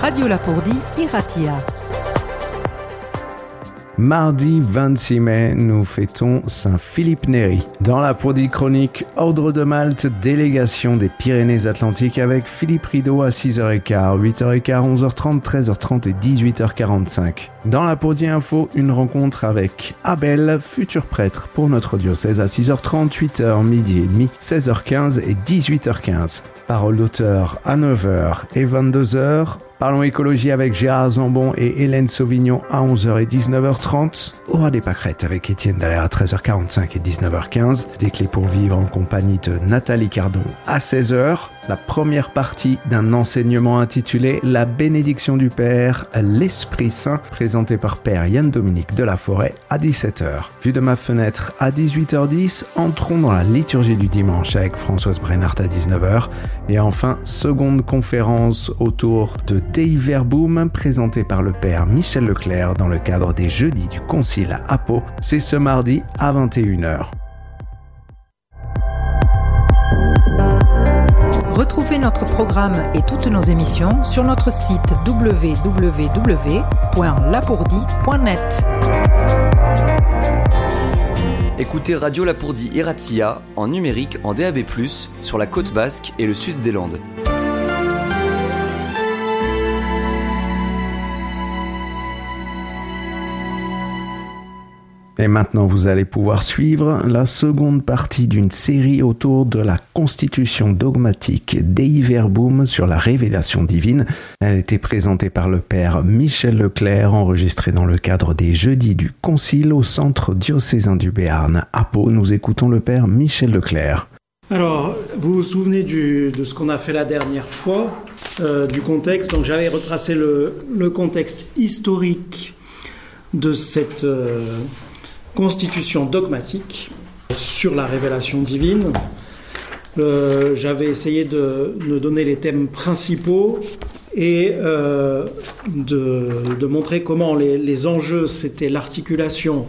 Radio Lapourdie, Iratia. Mardi 26 mai, nous fêtons Saint-Philippe Néri. Dans la Lapourdie chronique, Ordre de Malte, délégation des Pyrénées-Atlantiques avec Philippe Rideau à 6h15, 8h15, 11h30, 13h30 et 18h45. Dans la Lapourdie Info, une rencontre avec Abel, futur prêtre pour notre diocèse à 6h30, 8h, midi et demi, 16h15 et 18h15. Parole d'auteur à 9h et 22h. Parlons écologie avec Gérard Zambon et Hélène Sauvignon à 11h et 19h30. Aura des pâquerettes avec Étienne Dallaire à 13h45 et 19h15. Des clés pour vivre en compagnie de Nathalie Cardon à 16h. La première partie d'un enseignement intitulé La bénédiction du Père, l'Esprit Saint, présenté par Père Yann-Dominique Delaforêt à 17h. Vue de ma fenêtre à 18h10, entrons dans la liturgie du dimanche avec Françoise Brennart à 19h. Et enfin, seconde conférence autour de Dei Verbum, présentée par le Père Michel Leclerc dans le cadre des Jeudis du Concile à Pau. C'est ce mardi à 21h. Retrouvez notre programme et toutes nos émissions sur notre site www.lapourdie.net. Écoutez Radio Lapourdie Iratia en numérique en DAB+, sur la côte basque et le sud des Landes. Et maintenant, vous allez pouvoir suivre la seconde partie d'une série autour de la constitution dogmatique Dei Verbum sur la révélation divine. Elle a été présentée par le Père Michel Leclerc, enregistrée dans le cadre des Jeudis du Concile au Centre diocésain du Béarn à Pau. Nous écoutons le Père Michel Leclerc. Alors, vous vous souvenez de ce qu'on a fait la dernière fois, du contexte. Donc, j'avais retracé le contexte historique de cette constitution dogmatique sur la révélation divine. J'avais essayé de donner les thèmes principaux et de montrer comment les enjeux, c'était l'articulation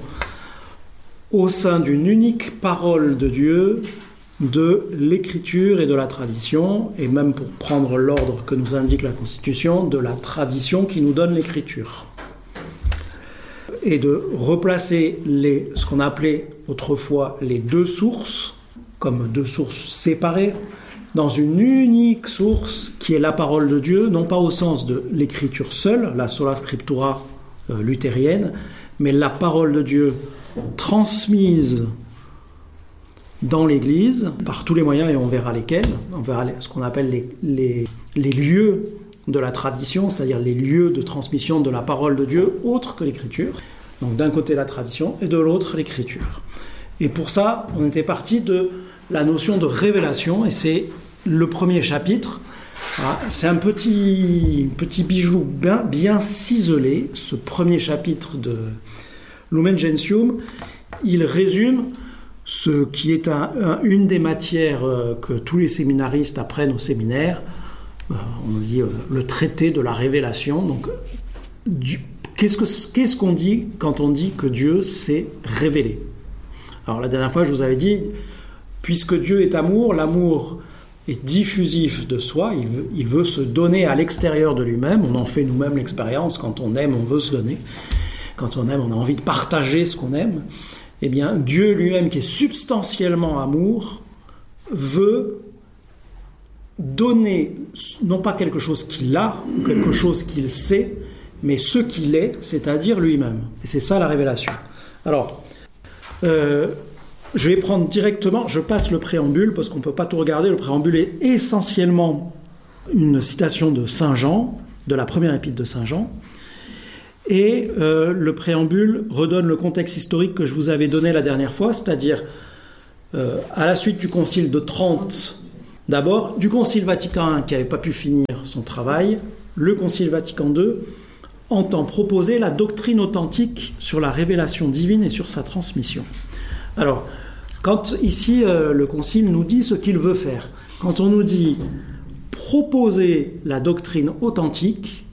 au sein d'une unique parole de Dieu, de l'écriture et de la tradition, et même pour prendre l'ordre que nous indique la Constitution, de la tradition qui nous donne l'écriture. Et de replacer ce qu'on appelait autrefois les deux sources, comme deux sources séparées, dans une unique source qui est la parole de Dieu, non pas au sens de l'écriture seule, la sola scriptura luthérienne, mais la parole de Dieu transmise dans l'Église, par tous les moyens, et on verra lesquels, on verra ce qu'on appelle les lieux de la tradition, c'est-à-dire les lieux de transmission de la parole de Dieu autres que l'écriture. Donc d'un côté la tradition et de l'autre l'écriture. Et pour ça, on était parti de la notion de révélation, et c'est le premier chapitre. C'est un petit bijou bien ciselé, ce premier chapitre de Lumen Gentium. Il résume ce qui est une des matières que tous les séminaristes apprennent au séminaire. On dit le traité de la révélation. Donc, qu'est-ce qu'on dit quand on dit que Dieu s'est révélé ? Alors la dernière fois, je vous avais dit, puisque Dieu est amour, l'amour est diffusif de soi, il veut se donner à l'extérieur de lui-même. On en fait nous-mêmes l'expérience. Quand on aime, on veut se donner. Quand on aime, on a envie de partager ce qu'on aime. Eh bien, Dieu lui-même, qui est substantiellement amour, veut donner non pas quelque chose qu'il a ou quelque chose qu'il sait, mais ce qu'il est, c'est-à-dire lui-même. Et c'est ça la révélation. Alors, je vais prendre directement, je passe le préambule parce qu'on ne peut pas tout regarder. Le préambule est essentiellement une citation de Saint Jean, de la première épître de Saint Jean. Et le préambule redonne le contexte historique que je vous avais donné la dernière fois, c'est-à-dire à la suite du Concile de Trente, d'abord, du Concile Vatican I qui n'avait pas pu finir son travail, le Concile Vatican II entend proposer la doctrine authentique sur la révélation divine et sur sa transmission. Alors, quand ici le Concile nous dit ce qu'il veut faire, quand on nous dit proposer la doctrine authentique,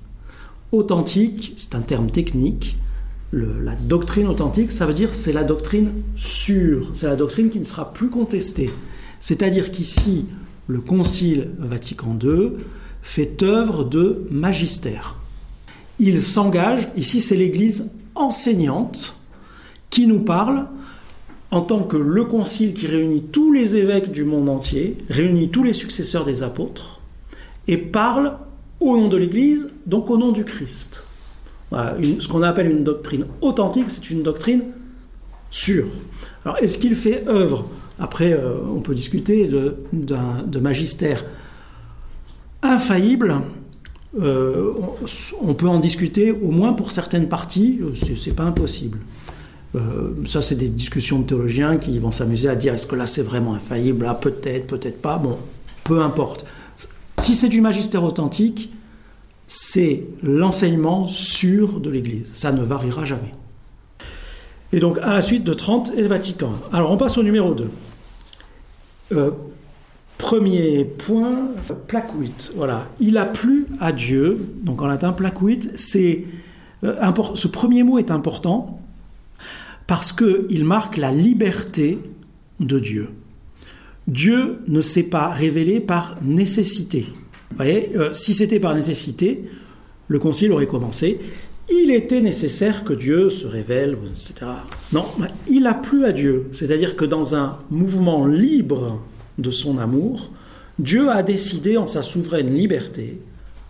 c'est un terme technique, la doctrine authentique, ça veut dire c'est la doctrine sûre, c'est la doctrine qui ne sera plus contestée. C'est-à-dire qu'ici, le Concile Vatican II fait œuvre de magistère. Il s'engage, ici c'est l'Église enseignante qui nous parle en tant que le concile qui réunit tous les évêques du monde entier, réunit tous les successeurs des apôtres, et parle au nom de l'Église, donc au nom du Christ. Voilà, ce qu'on appelle une doctrine authentique, c'est une doctrine sûre. Alors, est-ce qu'il fait œuvre ? Après, on peut discuter de magistère infaillible. On peut en discuter au moins pour certaines parties, c'est pas impossible. Ça, c'est des discussions de théologiens qui vont s'amuser à dire est-ce que là c'est vraiment infaillible, là peut-être, peut-être pas, bon, peu importe. Si c'est du magistère authentique, c'est l'enseignement sûr de l'Église, ça ne variera jamais. Et donc à la suite de Trente et Vatican. Alors on passe au numéro 2. Premier point, placuit. Voilà, il a plu à Dieu, donc en latin placuit, ce premier mot est important parce qu'il marque la liberté de Dieu. Dieu ne s'est pas révélé par nécessité. Vous voyez, si c'était par nécessité, le concile aurait commencé. Il était nécessaire que Dieu se révèle, etc. Non, il a plu à Dieu. C'est-à-dire que dans un mouvement libre de son amour, Dieu a décidé en sa souveraine liberté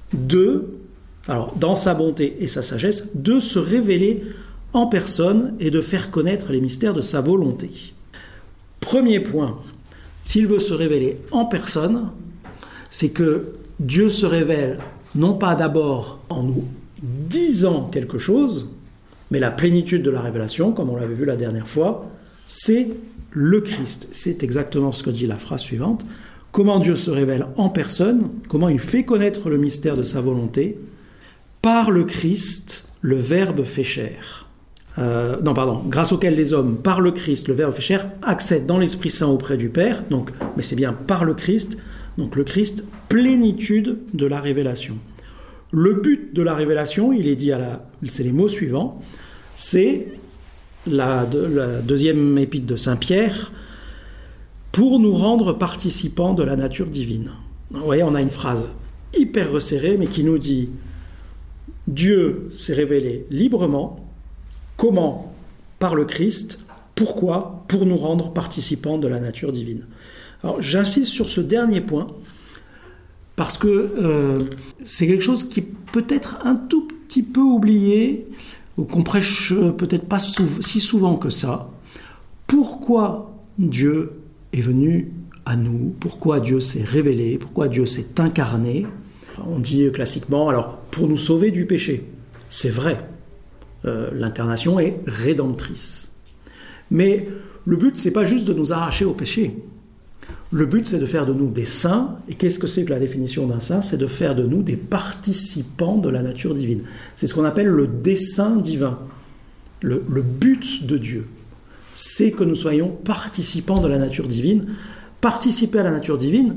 dans sa bonté et sa sagesse, de se révéler en personne et de faire connaître les mystères de sa volonté. Premier point, s'il veut se révéler en personne, c'est que Dieu se révèle non pas d'abord en nous disant quelque chose, mais la plénitude de la révélation, comme on l'avait vu la dernière fois, c'est le Christ. C'est exactement ce que dit la phrase suivante. Comment Dieu se révèle en personne, comment il fait connaître le mystère de sa volonté, par le Christ, le Verbe fait chair. Grâce auquel les hommes, par le Christ, le Verbe fait chair, accèdent dans l'Esprit Saint auprès du Père, mais c'est bien par le Christ, donc le Christ, plénitude de la révélation. Le but de la révélation, il est dit c'est les mots suivants, c'est la deuxième épître de Saint Pierre, pour nous rendre participants de la nature divine. Vous voyez, on a une phrase hyper resserrée, mais qui nous dit Dieu s'est révélé librement. Comment ? Par le Christ. Pourquoi ? Pour nous rendre participants de la nature divine. Alors, j'insiste sur ce dernier point, parce que c'est quelque chose qui est peut-être un tout petit peu oublié, ou qu'on prêche peut-être pas si souvent que ça. Pourquoi Dieu est venu à nous ? Pourquoi Dieu s'est révélé ? Pourquoi Dieu s'est incarné ? On dit classiquement, alors, pour nous sauver du péché. C'est vrai. L'incarnation est rédemptrice. Mais le but, c'est pas juste de nous arracher au péché. Le but, c'est de faire de nous des saints. Et qu'est-ce que c'est que la définition d'un saint ? C'est de faire de nous des participants de la nature divine. C'est ce qu'on appelle le dessein divin. Le but de Dieu, c'est que nous soyons participants de la nature divine. Participer à la nature divine,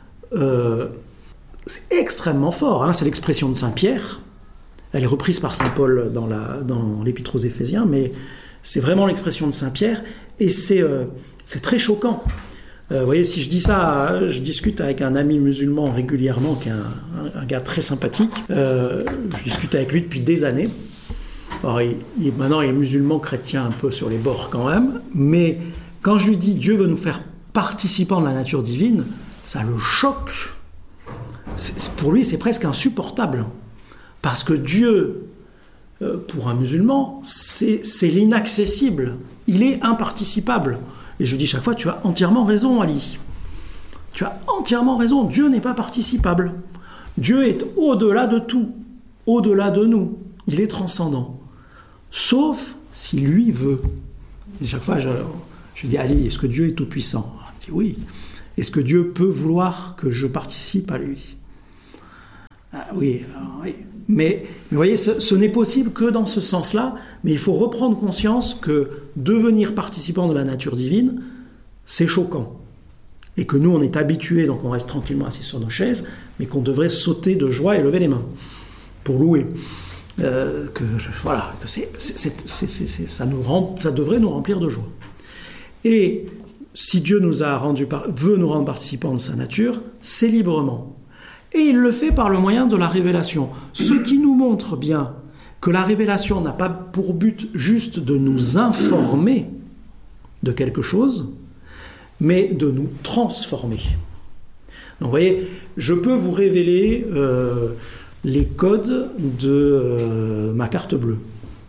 c'est extrêmement fort. Hein, c'est l'expression de Saint Pierre. Elle est reprise par Saint Paul dans l'Épître aux Éphésiens, mais c'est vraiment l'expression de Saint Pierre, et c'est très choquant. Vous voyez, si je dis ça, je discute avec un ami musulman régulièrement, qui est un gars très sympathique. Je discute avec lui depuis des années. Alors, maintenant, il est musulman chrétien un peu sur les bords quand même, mais quand je lui dis Dieu veut nous faire participants de la nature divine, ça le choque. Pour lui, c'est presque insupportable. Parce que Dieu, pour un musulman, c'est l'inaccessible. Il est imparticipable. Et je dis chaque fois, tu as entièrement raison, Ali. Tu as entièrement raison. Dieu n'est pas participable. Dieu est au-delà de tout, au-delà de nous. Il est transcendant. Sauf si lui veut. Et chaque fois, je dis, Ali, est-ce que Dieu est tout-puissant ? Il dit oui. Est-ce que Dieu peut vouloir que je participe à lui ? Ah, oui, oui. Mais vous voyez, ce n'est possible que dans ce sens-là, mais il faut reprendre conscience que devenir participant de la nature divine, c'est choquant. Et que nous, on est habitués, donc on reste tranquillement assis sur nos chaises, mais qu'on devrait sauter de joie et lever les mains pour louer. Ça devrait nous remplir de joie. Et si Dieu veut nous rendre participants de sa nature, c'est librement. Et il le fait par le moyen de la révélation. Ce qui nous montre bien que la révélation n'a pas pour but juste de nous informer de quelque chose, mais de nous transformer. Donc vous voyez, je peux vous révéler les codes de ma carte bleue,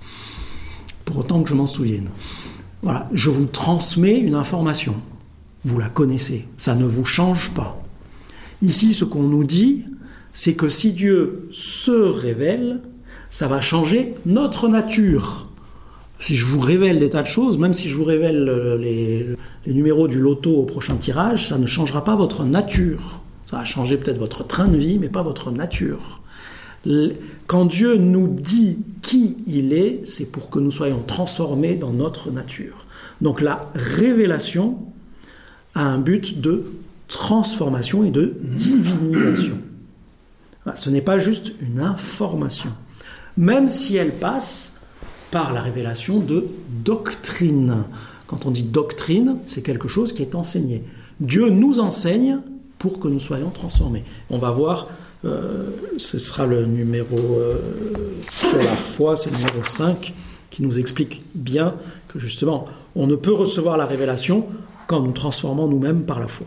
pour autant que je m'en souvienne. Voilà, je vous transmets une information, vous la connaissez, ça ne vous change pas. Ici, ce qu'on nous dit, c'est que si Dieu se révèle, ça va changer notre nature. Si je vous révèle des tas de choses, même si je vous révèle les numéros du loto au prochain tirage, ça ne changera pas votre nature. Ça va changer peut-être votre train de vie, mais pas votre nature. Quand Dieu nous dit qui il est, c'est pour que nous soyons transformés dans notre nature. Donc la révélation a un but de transformation et de divinisation. Ce n'est pas juste une information, même si elle passe par la révélation de doctrine. Quand on dit doctrine, c'est quelque chose qui est enseigné. Dieu nous enseigne pour que nous soyons transformés. On va voir, ce sera le numéro sur la foi, c'est le numéro 5, qui nous explique bien que justement, on ne peut recevoir la révélation qu'en nous transformant nous-mêmes par la foi.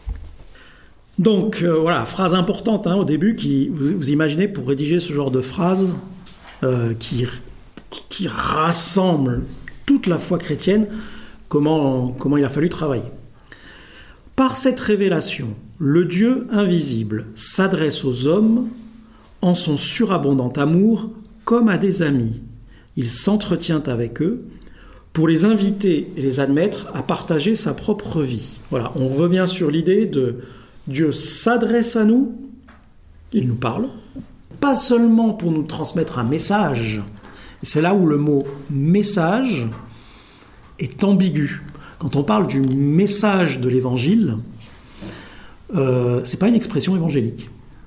Donc voilà, phrase importante au début, vous imaginez pour rédiger ce genre de phrase qui rassemble toute la foi chrétienne, comment il a fallu travailler. Par cette révélation, le Dieu invisible s'adresse aux hommes en son surabondant amour comme à des amis. Il s'entretient avec eux pour les inviter et les admettre à partager sa propre vie. Voilà, on revient sur l'idée de Dieu s'adresse à nous, il nous parle, pas seulement pour nous transmettre un message. C'est là où le mot « message » est ambigu. Quand on parle du message de l'Évangile, c'est pas une expression évangélique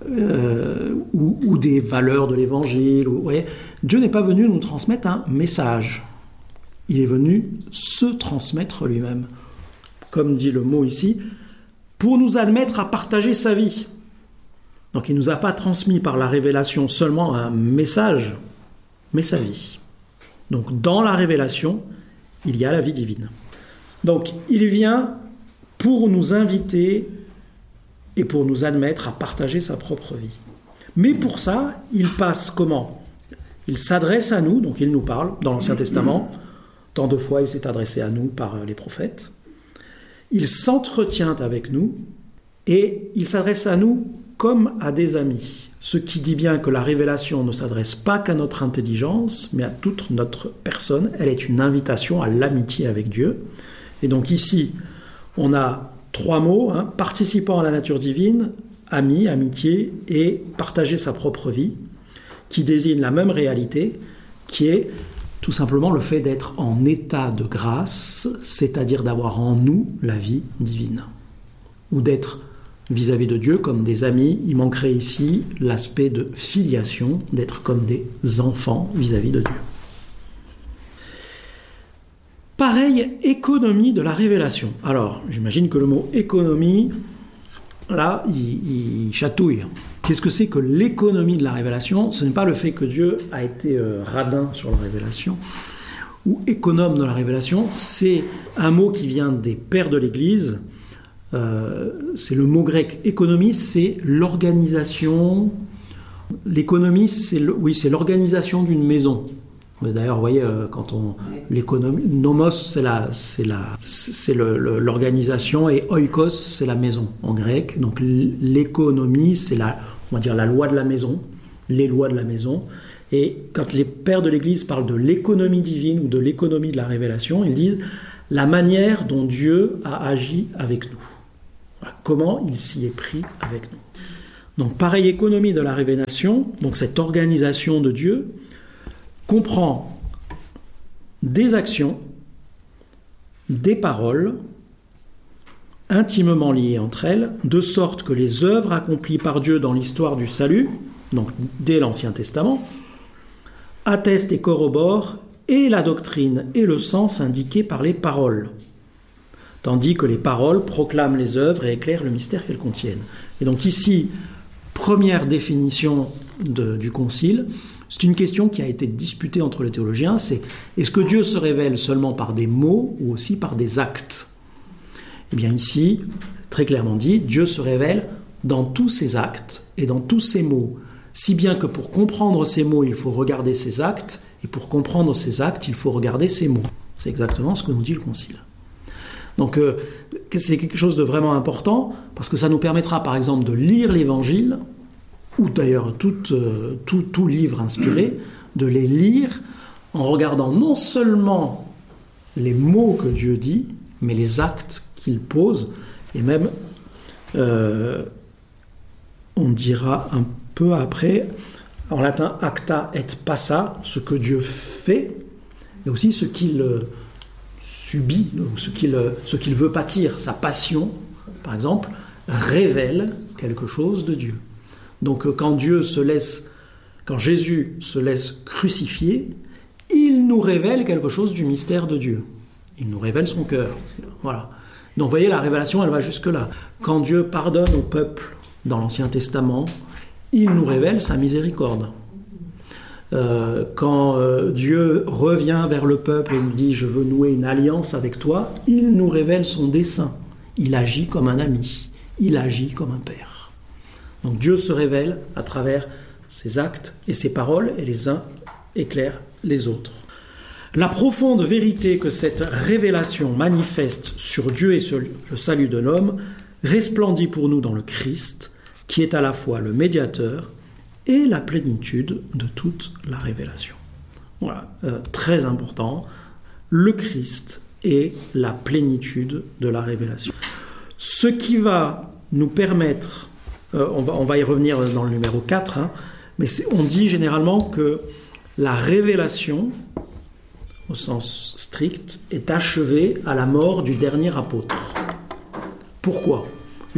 ou des valeurs de l'Évangile. Dieu n'est pas venu nous transmettre un message. Il est venu se transmettre lui-même. Comme dit le mot ici, pour nous admettre à partager sa vie. Donc il ne nous a pas transmis par la révélation seulement un message, mais sa vie. Donc dans la révélation, il y a la vie divine. Donc il vient pour nous inviter et pour nous admettre à partager sa propre vie. Mais pour ça, il passe comment ? Il s'adresse à nous, donc il nous parle dans l'Ancien Testament. Tant de fois il s'est adressé à nous par les prophètes. Il s'entretient avec nous et il s'adresse à nous comme à des amis. Ce qui dit bien que la révélation ne s'adresse pas qu'à notre intelligence, mais à toute notre personne. Elle est une invitation à l'amitié avec Dieu. Et donc ici, on a 3 mots, participant à la nature divine, ami, amitié et partager sa propre vie, qui désignent la même réalité, qui est tout simplement le fait d'être en état de grâce, c'est-à-dire d'avoir en nous la vie divine, ou d'être vis-à-vis de Dieu comme des amis. Il manquerait ici l'aspect de filiation, d'être comme des enfants vis-à-vis de Dieu. Pareille économie de la révélation. Alors, j'imagine que le mot économie, là, il chatouille. Qu'est-ce que c'est que l'économie de la révélation ? Ce n'est pas le fait que Dieu a été radin sur la révélation ou économe de la révélation. C'est un mot qui vient des pères de l'Église. C'est le mot grec économie, c'est l'organisation. L'économie, c'est l'organisation d'une maison. D'ailleurs, vous voyez, l'économie, nomos, c'est l'organisation, et oikos, c'est la maison en grec. Donc l'économie, c'est la loi de la maison, les lois de la maison. Et quand les pères de l'Église parlent de l'économie divine ou de l'économie de la révélation, ils disent la manière dont Dieu a agi avec nous. Voilà, comment il s'y est pris avec nous. Donc pareille économie de la révélation, donc cette organisation de Dieu, comprend des actions, des paroles, intimement liées entre elles, de sorte que les œuvres accomplies par Dieu dans l'histoire du salut, donc dès l'Ancien Testament, attestent et corroborent et la doctrine et le sens indiqués par les paroles, tandis que les paroles proclament les œuvres et éclairent le mystère qu'elles contiennent. Et donc ici, première définition du concile. C'est une question qui a été disputée entre les théologiens, c'est est-ce que Dieu se révèle seulement par des mots ou aussi par des actes ? Eh bien ici, très clairement dit, Dieu se révèle dans tous ses actes et dans tous ses mots, si bien que pour comprendre ses mots, il faut regarder ses actes, et pour comprendre ses actes, il faut regarder ses mots. C'est exactement ce que nous dit le Concile. Donc c'est quelque chose de vraiment important, parce que ça nous permettra par exemple de lire l'Évangile, ou d'ailleurs tout livre inspiré, de les lire en regardant non seulement les mots que Dieu dit, mais les actes qu'il pose, et même, on dira un peu après, en latin, acta et passa, ce que Dieu fait, et aussi ce qu'il subit, ce qu'il veut pâtir, sa passion, par exemple, révèle quelque chose de Dieu. Donc quand Jésus se laisse crucifier, il nous révèle quelque chose du mystère de Dieu. Il nous révèle son cœur. Voilà. Donc vous voyez, la révélation, elle va jusque-là. Quand Dieu pardonne au peuple dans l'Ancien Testament, il nous révèle sa miséricorde. Quand Dieu revient vers le peuple et nous dit « Je veux nouer une alliance avec toi », il nous révèle son dessein. Il agit comme un ami. Il agit comme un père. Donc Dieu se révèle à travers ses actes et ses paroles, et les uns éclairent les autres. La profonde vérité que cette révélation manifeste sur Dieu et sur le salut de l'homme resplendit pour nous dans le Christ, qui est à la fois le médiateur et la plénitude de toute la révélation. Voilà, très important, le Christ est la plénitude de la révélation. Ce qui va nous permettre, on va y revenir dans le numéro 4, mais on dit généralement que la révélation, au sens strict, est achevée à la mort du dernier apôtre. Pourquoi ?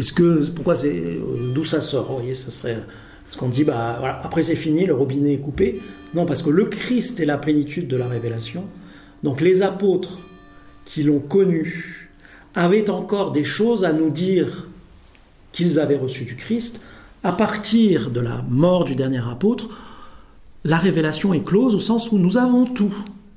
D'où ça sort ? Vous voyez, ça serait... Parce qu'on dit, voilà, après c'est fini, le robinet est coupé. Non, parce que le Christ est la plénitude de la révélation. Donc les apôtres qui l'ont connu avaient encore des choses à nous dire qu'ils avaient reçues du Christ. À partir de la mort du dernier apôtre, la révélation est close au sens où nous avons tout.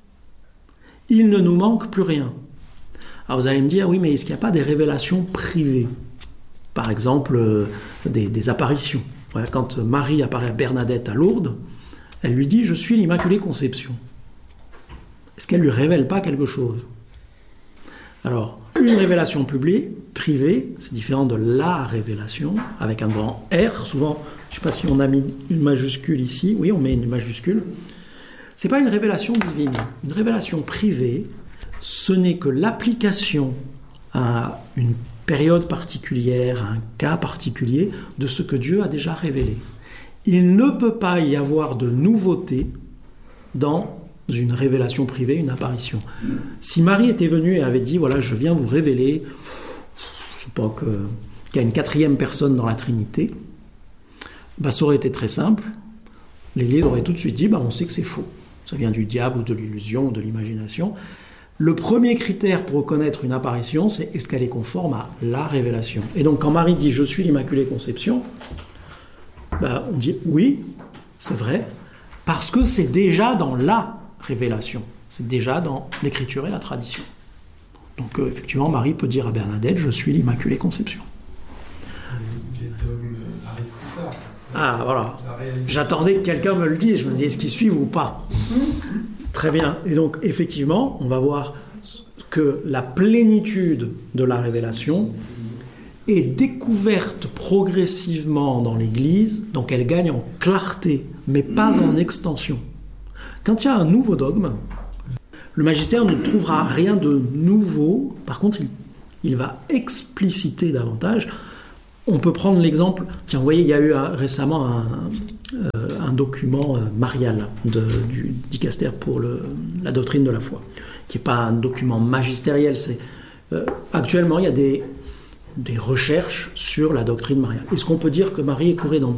Il ne nous manque plus rien. Alors vous allez me dire, oui, mais est-ce qu'il n'y a pas des révélations privées ? Par exemple, des apparitions. Voilà, quand Marie apparaît à Bernadette à Lourdes, elle lui dit « Je suis l'Immaculée Conception ». Est-ce qu'elle ne lui révèle pas quelque chose ? Alors, une révélation privée, c'est différent de la révélation, avec un grand R. Souvent, je ne sais pas si on a mis une majuscule ici. Oui, on met une majuscule. Ce n'est pas une révélation divine. Une révélation privée, ce n'est que l'application à une période particulière, à un cas particulier, de ce que Dieu a déjà révélé. Il ne peut pas y avoir de nouveauté dans une révélation privée, une apparition. Si Marie était venue et avait dit, voilà, je viens vous révéler, je ne sais pas, qu'il y a une quatrième personne dans la Trinité, ça aurait été très simple. L'Église aurait tout de suite dit, on sait que c'est faux. Ça vient du diable ou de l'illusion ou de l'imagination. Le premier critère pour reconnaître une apparition, c'est est-ce qu'elle est conforme à la révélation. Et donc quand Marie dit « Je suis l'Immaculée Conception », on dit « Oui, c'est vrai », parce que c'est déjà dans la révélation, c'est déjà dans l'Écriture et la tradition. Donc effectivement, Marie peut dire à Bernadette « Je suis l'Immaculée Conception ». Les dogmes arrivent plus tard. Ah voilà, j'attendais que quelqu'un me le dise, je me disais est-ce qu'ils suivent ou pas. Très bien. Et donc, effectivement, on va voir que la plénitude de la révélation est découverte progressivement dans l'Église, donc elle gagne en clarté, mais pas en extension. Quand il y a un nouveau dogme, le magistère ne trouvera rien de nouveau, par contre, il va expliciter davantage. On peut prendre l'exemple, tiens, vous voyez, il y a eu récemment un document marial du dicaster pour la doctrine de la foi, qui n'est pas un document magistériel. Actuellement, il y a des recherches sur la doctrine mariale. Est-ce qu'on peut dire que Marie est co-rédemptrice ?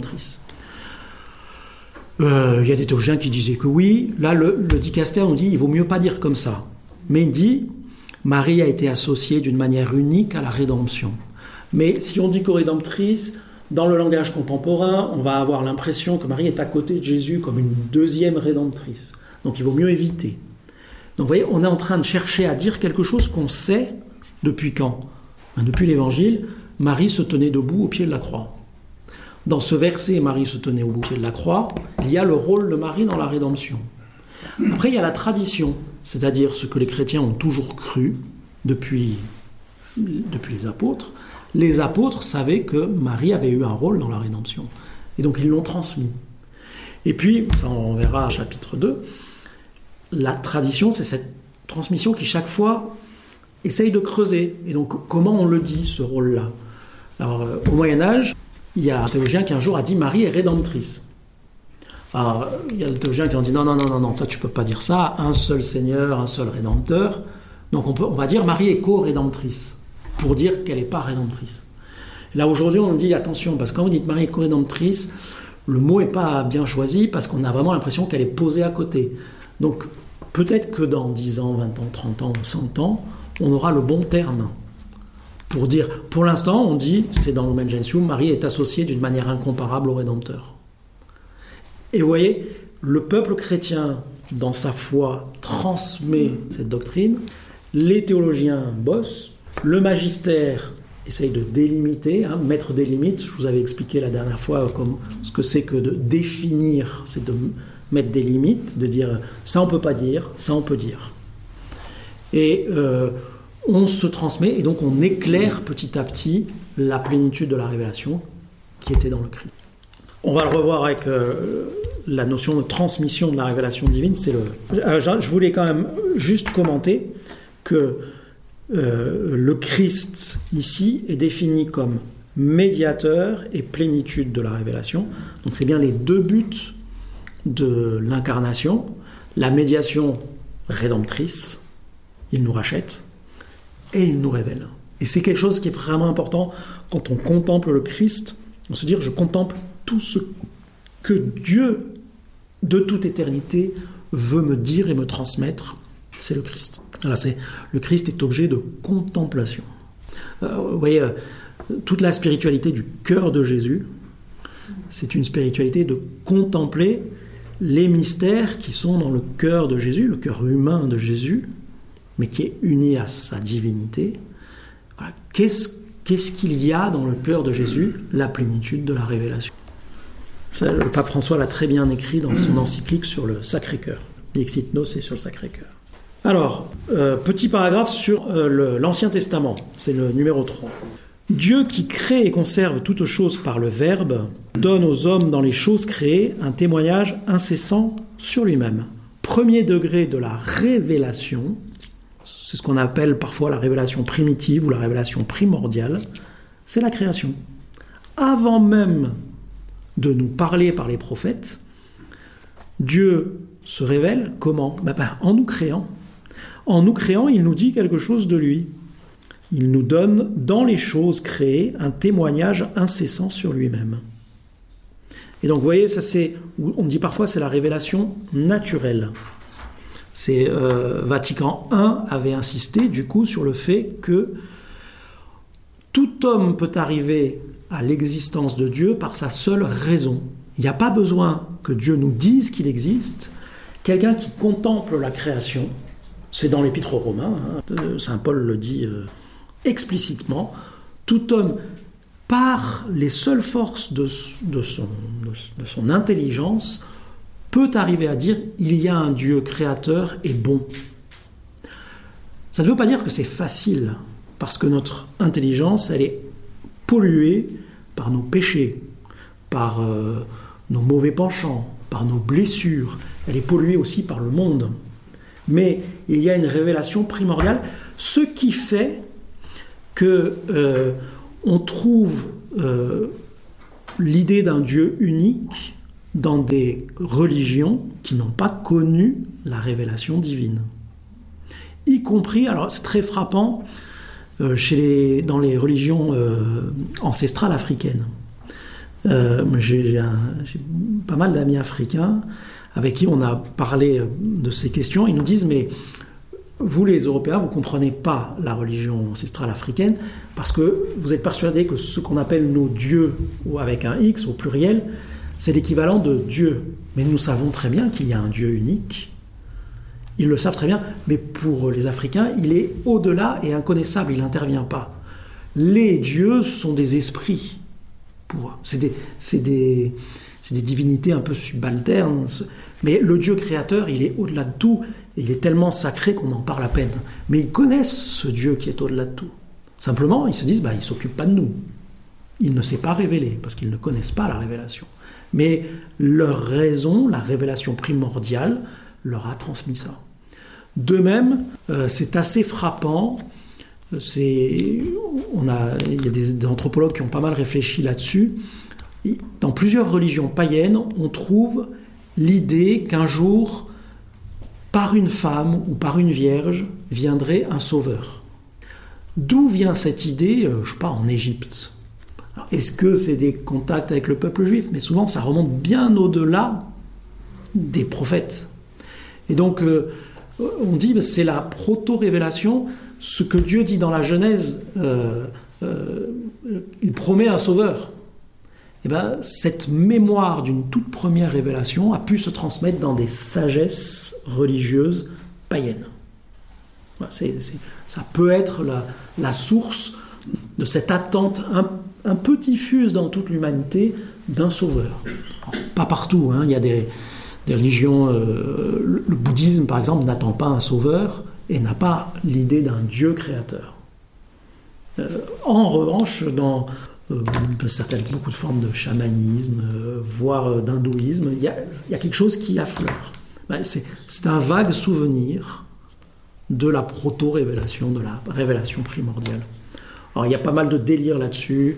Il y a des théologiens qui disaient que oui. Là, le dicaster nous dit il vaut mieux pas dire comme ça. Mais il dit Marie a été associée d'une manière unique à la rédemption. Mais si on dit co-rédemptrice, Dans le langage contemporain, on va avoir l'impression que Marie est à côté de Jésus comme une deuxième rédemptrice. Donc il vaut mieux éviter. Donc vous voyez, on est en train de chercher à dire quelque chose qu'on sait depuis quand ? Depuis l'Évangile, Marie se tenait debout au pied de la croix. Dans ce verset, Marie se tenait au pied de la croix, il y a le rôle de Marie dans la rédemption. Après, il y a la tradition, c'est-à-dire ce que les chrétiens ont toujours cru depuis les apôtres. Les apôtres savaient que Marie avait eu un rôle dans la rédemption. Et donc, ils l'ont transmis. Et puis, ça on verra au chapitre 2, la tradition, c'est cette transmission qui, chaque fois, essaye de creuser. Et donc, comment on le dit, ce rôle-là ? Alors, au Moyen-Âge, il y a un théologien qui un jour a dit « Marie est rédemptrice ». Alors, il y a le théologien qui a dit « Non, ça tu peux pas dire ça, un seul Seigneur, un seul Rédempteur ». Donc on va dire « Marie est co-rédemptrice » pour dire qu'elle n'est pas rédemptrice. Et là, aujourd'hui, on dit « Attention, parce que quand vous dites « Marie est co-rédemptrice », le mot n'est pas bien choisi parce qu'on a vraiment l'impression qu'elle est posée à côté. Donc, peut-être que dans 10 ans, 20 ans, 30 ans ou 100 ans, on aura le bon terme pour dire, pour l'instant, on dit, c'est dans Lumen Gentium, Marie est associée d'une manière incomparable au Rédempteur. Et vous voyez, le peuple chrétien, dans sa foi, transmet cette doctrine, les théologiens bossent, le magistère essaye de délimiter, mettre des limites. Je vous avais expliqué la dernière fois comme ce que c'est que de définir, c'est de mettre des limites, de dire ça on peut pas dire, ça on peut dire. Et on se transmet et donc on éclaire petit à petit la plénitude de la révélation qui était dans le Christ. On va le revoir avec la notion de transmission de la révélation divine. Je voulais quand même juste commenter que le Christ ici est défini comme médiateur et plénitude de la révélation. Donc c'est bien les deux buts de l'incarnation. La médiation rédemptrice, il nous rachète, et il nous révèle. Et c'est quelque chose qui est vraiment important quand on contemple le Christ, on se dit je contemple tout ce que Dieu, de toute éternité, veut me dire et me transmettre, c'est le Christ. Voilà, le Christ est objet de contemplation. Vous voyez, toute la spiritualité du cœur de Jésus, c'est une spiritualité de contempler les mystères qui sont dans le cœur de Jésus, le cœur humain de Jésus, mais qui est uni à sa divinité. Voilà. Qu'est-ce qu'il y a dans le cœur de Jésus ? La plénitude de la révélation. Ça, le pape François l'a très bien écrit dans son encyclique sur le Sacré-Cœur. Dixit Nos, c'est sur le Sacré-Cœur. Alors, petit paragraphe sur l'Ancien Testament, c'est le numéro 3. Dieu qui crée et conserve toutes choses par le Verbe, donne aux hommes dans les choses créées un témoignage incessant sur lui-même. Premier degré de la révélation, c'est ce qu'on appelle parfois la révélation primitive ou la révélation primordiale, c'est la création. Avant même de nous parler par les prophètes, Dieu se révèle comment ? En nous créant. En nous créant, il nous dit quelque chose de lui. Il nous donne, dans les choses créées, un témoignage incessant sur lui-même. Et donc, vous voyez, on dit parfois c'est la révélation naturelle. Vatican I avait insisté, du coup, sur le fait que tout homme peut arriver à l'existence de Dieu par sa seule raison. Il n'y a pas besoin que Dieu nous dise qu'il existe. Quelqu'un qui contemple la création, c'est dans l'Épître aux Romains, Saint Paul le dit explicitement, tout homme, par les seules forces de son intelligence, peut arriver à dire « il y a un Dieu créateur et bon ». Ça ne veut pas dire que c'est facile, parce que notre intelligence, elle est polluée par nos péchés, par nos mauvais penchants, par nos blessures. Elle est polluée aussi par le monde. Mais il y a une révélation primordiale, ce qui fait que on trouve l'idée d'un Dieu unique dans des religions qui n'ont pas connu la révélation divine. Y compris, alors c'est très frappant, dans les religions ancestrales africaines. J'ai pas mal d'amis africains avec qui on a parlé de ces questions. Ils nous disent, mais vous les Européens, vous ne comprenez pas la religion ancestrale africaine parce que vous êtes persuadés que ce qu'on appelle nos dieux, ou avec un X au pluriel, c'est l'équivalent de Dieu. Mais nous savons très bien qu'il y a un Dieu unique. Ils le savent très bien, mais pour les Africains, il est au-delà et inconnaissable, il n'intervient pas. Les dieux sont des esprits. C'est des divinités un peu subalternes. Mais le Dieu créateur, il est au-delà de tout. Et il est tellement sacré qu'on en parle à peine. Mais ils connaissent ce Dieu qui est au-delà de tout. Simplement, ils se disent, il ne s'occupe pas de nous. Il ne s'est pas révélé, parce qu'ils ne connaissent pas la révélation. Mais leur raison, la révélation primordiale, leur a transmis ça. De même, c'est assez frappant. Il y a des anthropologues qui ont pas mal réfléchi là-dessus. Dans plusieurs religions païennes, on trouve l'idée qu'un jour, par une femme ou par une vierge, viendrait un sauveur. D'où vient cette idée, je ne sais pas, en Égypte? Alors, est-ce que c'est des contacts avec le peuple juif? Mais souvent, ça remonte bien au-delà des prophètes. Et donc, on dit que c'est la proto-révélation. Ce que Dieu dit dans la Genèse, il promet un sauveur. Et cette mémoire d'une toute première révélation a pu se transmettre dans des sagesses religieuses païennes. Voilà, ça peut être la source de cette attente un peu diffuse dans toute l'humanité d'un sauveur. Alors, pas partout, il y a des religions, le bouddhisme par exemple n'attend pas un sauveur et n'a pas l'idée d'un Dieu créateur. En revanche, dans beaucoup de formes de chamanisme, voire d'hindouisme, il y a quelque chose qui affleure. C'est un vague souvenir de la proto-révélation, de la révélation primordiale. Alors il y a pas mal de délires là-dessus,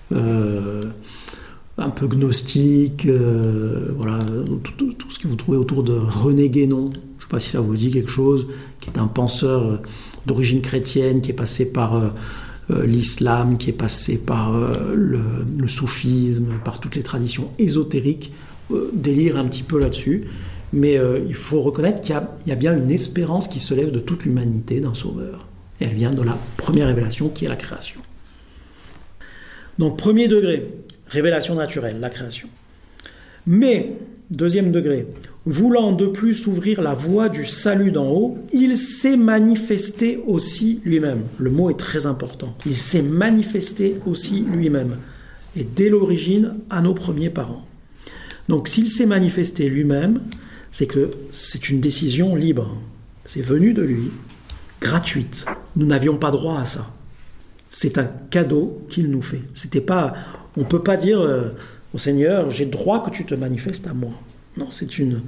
un peu gnostique, voilà, tout ce que vous trouvez autour de René Guénon, je ne sais pas si ça vous dit quelque chose, qui est un penseur d'origine chrétienne, qui est passé par l'islam, qui est passé par le soufisme, par toutes les traditions ésotériques, délire un petit peu là-dessus. Mais il faut reconnaître qu'il y a bien une espérance qui se lève de toute l'humanité d'un sauveur. Et elle vient de la première révélation qui est la création. Donc premier degré, révélation naturelle, la création. Mais, deuxième degré, voulant de plus ouvrir la voie du salut d'en haut, il s'est manifesté aussi lui-même. Le mot est très important. Il s'est manifesté aussi lui-même. Et dès l'origine, à nos premiers parents. Donc s'il s'est manifesté lui-même, c'est que c'est une décision libre. C'est venu de lui, gratuite. Nous n'avions pas droit à ça. C'est un cadeau qu'il nous fait. C'était pas, on ne peut pas dire au Seigneur, j'ai droit que tu te manifestes à moi. Non, c'est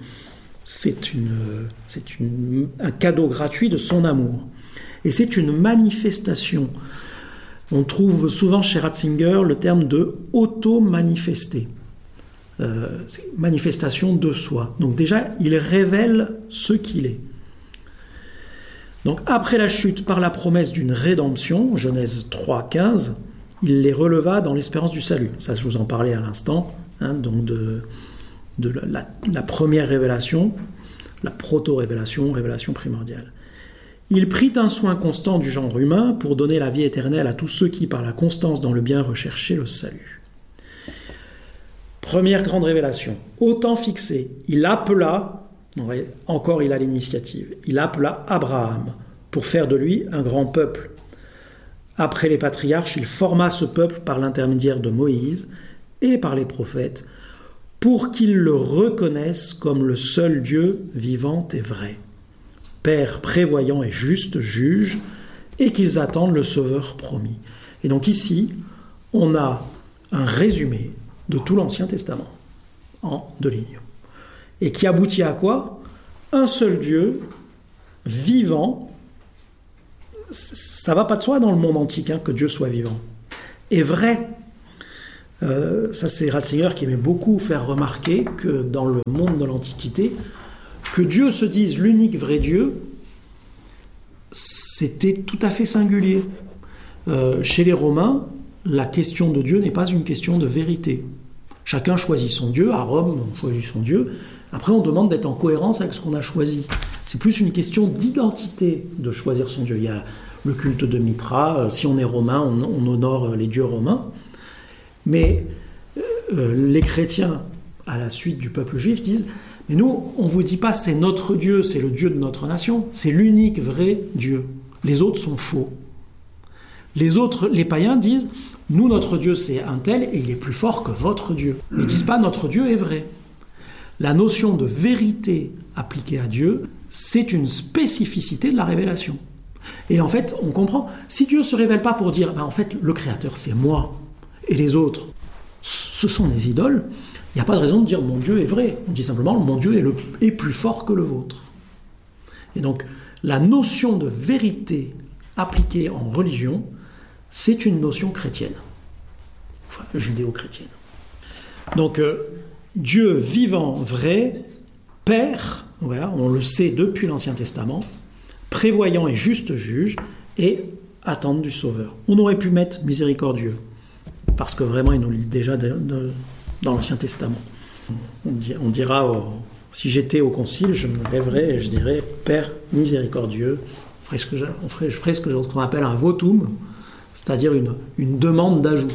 un cadeau gratuit de son amour. Et c'est une manifestation. On trouve souvent chez Ratzinger le terme de auto-manifester. C'est manifestation de soi. Donc déjà, il révèle ce qu'il est. Donc après la chute, par la promesse d'une rédemption, Genèse 3,15, il les releva dans l'espérance du salut. Ça, je vous en parlais à l'instant, donc de la première révélation, la proto-révélation, révélation primordiale. Il prit un soin constant du genre humain pour donner la vie éternelle à tous ceux qui, par la constance dans le bien, recherchaient le salut. Première grande révélation. Au temps fixé, il appela, encore il a l'initiative, il appela Abraham pour faire de lui un grand peuple. Après les patriarches, il forma ce peuple par l'intermédiaire de Moïse et par les prophètes pour qu'ils le reconnaissent comme le seul Dieu vivant et vrai, Père prévoyant et juste juge, et qu'ils attendent le Sauveur promis. Et donc ici, on a un résumé de tout l'Ancien Testament, en 2 lignes. Et qui aboutit à quoi? Un seul Dieu, vivant. Ça ne va pas de soi dans le monde antique que Dieu soit vivant. Et vrai. Ça, c'est Ratzinger qui aimait beaucoup faire remarquer que dans le monde de l'Antiquité, que Dieu se dise l'unique vrai Dieu, c'était tout à fait singulier. Chez les Romains, la question de Dieu n'est pas une question de vérité. Chacun choisit son Dieu. À Rome, on choisit son Dieu. Après, on demande d'être en cohérence avec ce qu'on a choisi. C'est plus une question d'identité de choisir son Dieu. Il y a le culte de Mitra. Si on est romain, on honore les dieux romains. Mais les chrétiens, à la suite du peuple juif, disent « Mais nous, on ne vous dit pas c'est notre Dieu, c'est le Dieu de notre nation. C'est l'unique vrai Dieu. Les autres sont faux. » Les païens disent « Nous, notre Dieu, c'est un tel et il est plus fort que votre Dieu. » Ils ne disent pas « Notre Dieu est vrai. » La notion de vérité appliquée à Dieu, c'est une spécificité de la révélation. Et en fait, on comprend, si Dieu ne se révèle pas pour dire en fait, le Créateur, c'est moi, et les autres, ce sont des idoles, il n'y a pas de raison de dire mon Dieu est vrai. On dit simplement mon Dieu est plus fort que le vôtre. Et donc, la notion de vérité appliquée en religion, c'est une notion chrétienne, enfin judéo-chrétienne. Donc, Dieu vivant, vrai, Père, voilà, on le sait depuis l'Ancien Testament, prévoyant et juste juge, et attente du Sauveur. On aurait pu mettre miséricordieux, parce que vraiment, il nous lit déjà dans l'Ancien Testament. On dira, si j'étais au concile, je me lèverais et je dirais Père miséricordieux, je ferais ce qu'on appelle un votum, c'est-à-dire une demande d'ajout.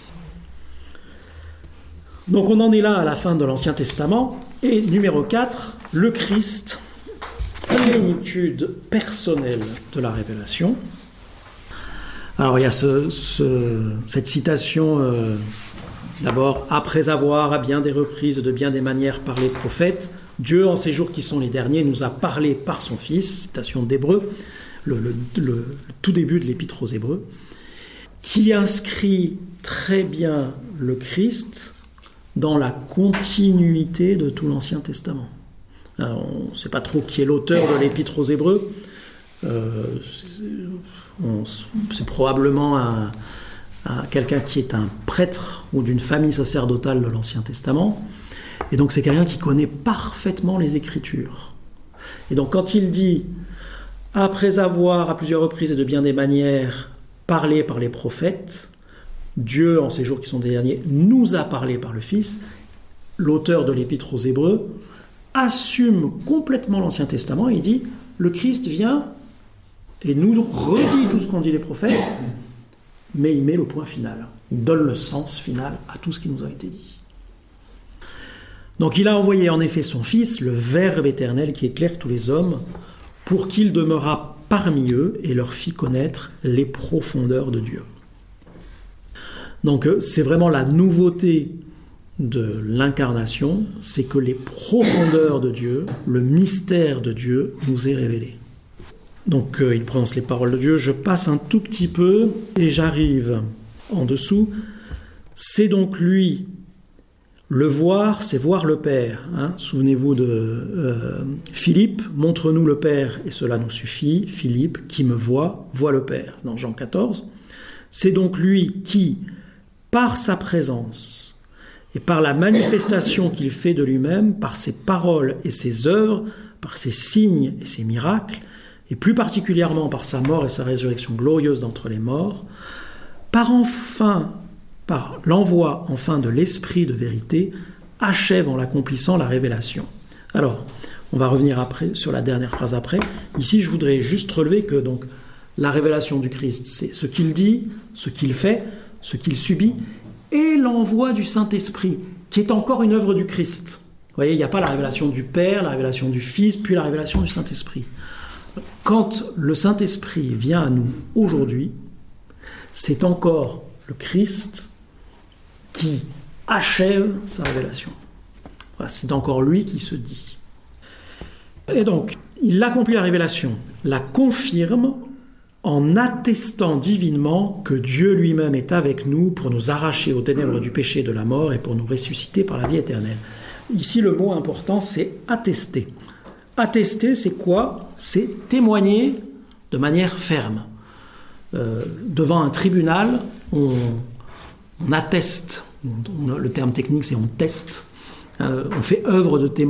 Donc on en est là à la fin de l'Ancien Testament. Et numéro 4, le Christ, plénitude personnelle de la révélation. Alors il y a cette citation, d'abord, après avoir à bien des reprises, de bien des manières parlé prophète, Dieu en ces jours qui sont les derniers nous a parlé par son Fils, citation d'Hébreux, le tout début de l'Épître aux Hébreux, qui inscrit très bien le Christ dans la continuité de tout l'Ancien Testament. Alors, on ne sait pas trop qui est l'auteur de l'Épître aux Hébreux. C'est probablement quelqu'un qui est un prêtre ou d'une famille sacerdotale de l'Ancien Testament. Et donc c'est quelqu'un qui connaît parfaitement les Écritures. Et donc quand il dit « Après avoir à plusieurs reprises et de bien des manières parlé par les prophètes », Dieu, en ces jours qui sont des derniers, nous a parlé par le Fils. L'auteur de l'Épître aux Hébreux assume complètement l'Ancien Testament et il dit le Christ vient et nous redit tout ce qu'ont dit les prophètes, mais il met le point final. Il donne le sens final à tout ce qui nous a été dit. Donc il a envoyé en effet son Fils, le Verbe éternel qui éclaire tous les hommes, pour qu'il demeurât parmi eux et leur fit connaître les profondeurs de Dieu. Donc c'est vraiment la nouveauté de l'incarnation, c'est que les profondeurs de Dieu, le mystère de Dieu nous est révélé. Donc il prononce les paroles de Dieu, je passe un tout petit peu et j'arrive en dessous. C'est donc lui, le voir, c'est voir le Père. Souvenez-vous de Philippe, montre-nous le Père et cela nous suffit. Philippe, qui me voit, voit le Père, dans Jean 14. C'est donc lui qui, par sa présence et par la manifestation qu'il fait de lui-même, par ses paroles et ses œuvres, par ses signes et ses miracles, et plus particulièrement par sa mort et sa résurrection glorieuse d'entre les morts, par l'envoi enfin de l'Esprit de vérité, achève en l'accomplissant la révélation. Alors, on va revenir après sur la dernière phrase après. Ici, je voudrais juste relever que donc la révélation du Christ, c'est ce qu'il dit, ce qu'il fait, ce qu'il subit, et l'envoi du Saint-Esprit, qui est encore une œuvre du Christ. Vous voyez, il n'y a pas la révélation du Père, la révélation du Fils, puis la révélation du Saint-Esprit. Quand le Saint-Esprit vient à nous aujourd'hui, c'est encore le Christ qui achève sa révélation. Voilà, c'est encore lui qui se dit. Et donc, il accomplit la révélation, la confirme en attestant divinement que Dieu lui-même est avec nous pour nous arracher aux ténèbres du péché et de la mort et pour nous ressusciter par la vie éternelle. Ici, le mot important, c'est attester. Attester, c'est quoi ? C'est témoigner de manière ferme. Devant un tribunal, on atteste. Le terme technique, c'est on teste. On fait œuvre de témoin.